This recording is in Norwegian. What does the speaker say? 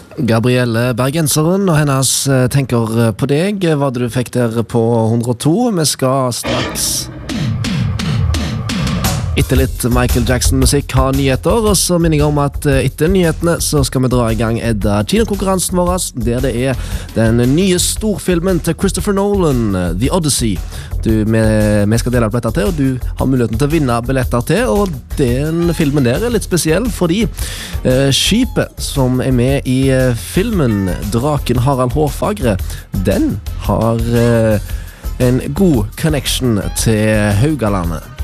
Gabrielle Bergenseren og hennes tenker på deg. Hva du fikk der på 102. Vi skal straks etter litt Michael Jackson-musikk ha nyheter, og så minner jeg om at etter nyhetene så skal vi dra i gang kinokonkurransen vår, der det er den nye storfilmen til Christopher Nolan, The Odyssey. Vi skal dele billetter til, og du har muligheten til å vinne billetter til, og den filmen der er litt spesiell, fordi skipet som er med i filmen, Draken Harald Hårfagre, den har en god connection til Haugalandet.